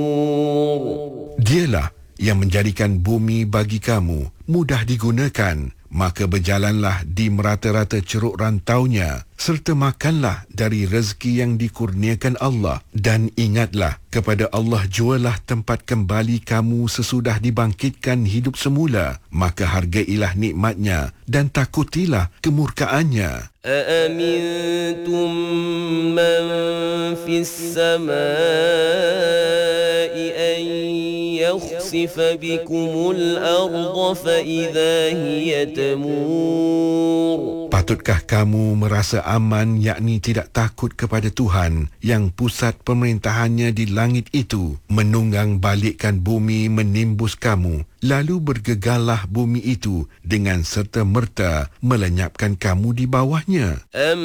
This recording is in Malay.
Dialah yang menjadikan bumi bagi kamu mudah digunakan, maka berjalanlah di merata-rata ceruk rantaunya, serta makanlah dari rezeki yang dikurniakan Allah. Dan ingatlah, kepada Allah jualah tempat kembali kamu sesudah dibangkitkan hidup semula, maka hargailah nikmatnya dan takutilah kemurkaannya. أأمنتم من في السماء أن يخسف بكم الأرض فإذا هي تمور. Patutkah kamu merasa aman, yakni tidak takut kepada Tuhan yang pusat pemerintahannya di langit itu menunggang balikkan bumi menimbus kamu, lalu bergegarlah bumi itu dengan serta-merta melenyapkan kamu di bawahnya?